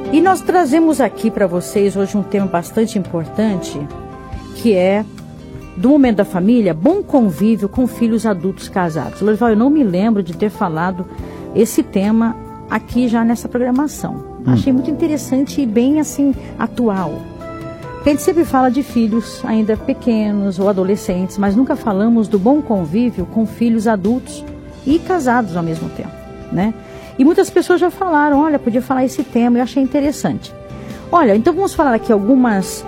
E nós trazemos aqui para vocês hoje um tema bastante importante, que é, do momento da família, bom convívio com filhos adultos casados. Lorival, eu não me lembro de ter falado esse tema aqui já nessa programação. Achei muito interessante e bem assim, atual. A gente sempre fala de filhos ainda pequenos ou adolescentes, mas nunca falamos do bom convívio com filhos adultos e casados ao mesmo tempo, né? E muitas pessoas já falaram, olha, podia falar esse tema, eu achei interessante. Olha, então vamos falar aqui algumas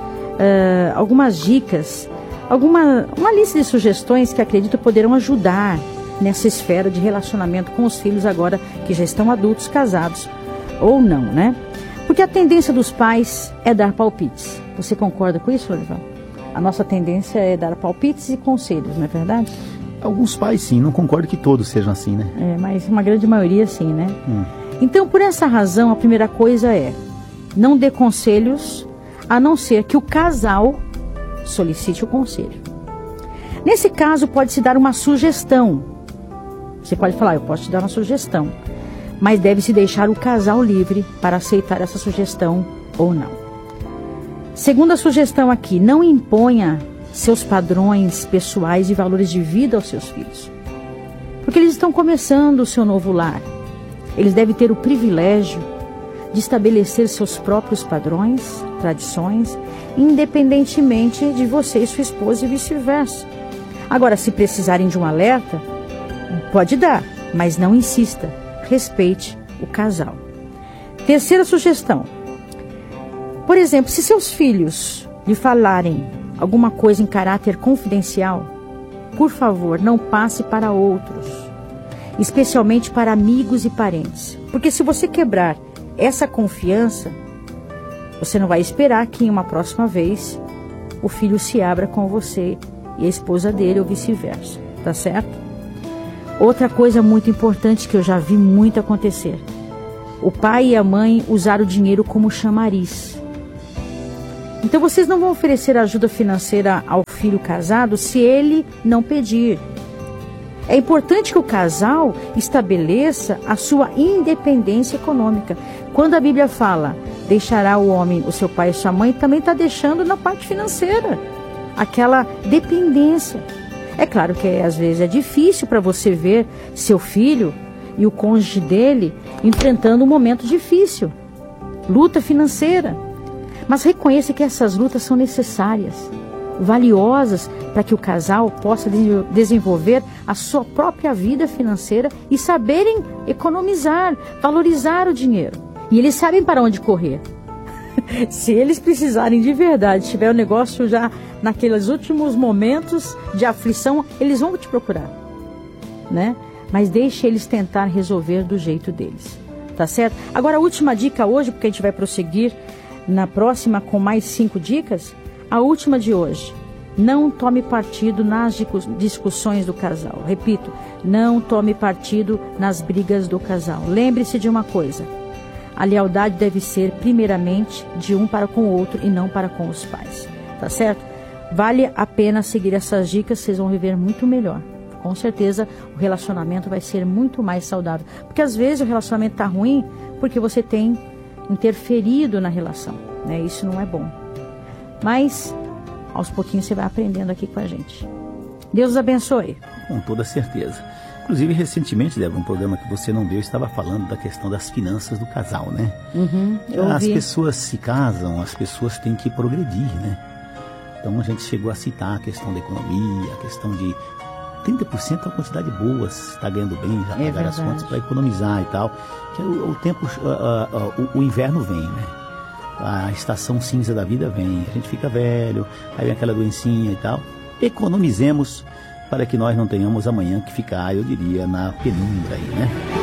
dicas, uma lista de sugestões que acredito poderão ajudar nessa esfera de relacionamento com os filhos agora que já estão adultos, casados ou não, né? Porque a tendência dos pais é dar palpites. Você concorda com isso, Lorival? A nossa tendência é dar palpites e conselhos, não é verdade? Alguns pais sim, não concordo que todos sejam assim, né? Mas uma grande maioria sim, né? Então, por essa razão, a primeira coisa é: não dê conselhos, a não ser que o casal solicite o conselho. Nesse caso, pode-se dar uma sugestão. Você pode falar, eu posso te dar uma sugestão, mas deve-se deixar o casal livre para aceitar essa sugestão ou não. Segunda sugestão aqui, não imponha seus padrões pessoais e valores de vida aos seus filhos. Porque eles estão começando o seu novo lar. Eles devem ter o privilégio de estabelecer seus próprios padrões, tradições, independentemente de você e sua esposa e vice-versa. Agora, se precisarem de um alerta, pode dar, mas não insista. Respeite o casal. Terceira sugestão. Por exemplo, se seus filhos lhe falarem alguma coisa em caráter confidencial, por favor, não passe para outros, especialmente para amigos e parentes. Porque se você quebrar essa confiança, você não vai esperar que em uma próxima vez o filho se abra com você e a esposa dele ou vice-versa, tá certo? Outra coisa muito importante que eu já vi muito acontecer: o pai e a mãe usar o dinheiro como chamariz. Então vocês não vão oferecer ajuda financeira ao filho casado se ele não pedir. É importante que o casal estabeleça a sua independência econômica. Quando a Bíblia fala, deixará o homem o seu pai e sua mãe, também está deixando na parte financeira aquela dependência. É claro que às vezes é difícil para você ver seu filho e o cônjuge dele enfrentando um momento difícil, luta financeira. Mas reconheça que essas lutas são necessárias, valiosas para que o casal possa desenvolver a sua própria vida financeira e saberem economizar, valorizar o dinheiro. E eles sabem para onde correr. Se eles precisarem de verdade, tiver o negócio já naqueles últimos momentos de aflição, eles vão te procurar, né? Mas deixe eles tentar resolver do jeito deles, tá certo? Agora, a última dica hoje, porque a gente vai prosseguir na próxima com mais 5 dicas. A última de hoje: não tome partido nas discussões do casal. Repito, não tome partido nas brigas do casal. Lembre-se de uma coisa: a lealdade deve ser primeiramente de um para com o outro e não para com os pais, tá certo? Vale a pena seguir essas dicas, vocês vão viver muito melhor. Com certeza o relacionamento vai ser muito mais saudável. Porque às vezes o relacionamento está ruim porque você tem interferido na relação, né? Isso não é bom. Mas aos pouquinhos você vai aprendendo aqui com a gente. Deus os abençoe. Com toda certeza. Inclusive, recentemente, Débora, um programa que você não deu, estava falando da questão das finanças do casal, né? As pessoas se casam, as pessoas têm que progredir, né? Então a gente chegou a citar a questão da economia, a questão de 30% é uma quantidade boa, está ganhando bem, já pagar as contas para economizar e tal. Que o tempo, o inverno vem, né? A estação cinza da vida vem, a gente fica velho, aí vem aquela doencinha e tal. Economizemos para que nós não tenhamos amanhã que ficar, eu diria, na penumbra aí, né?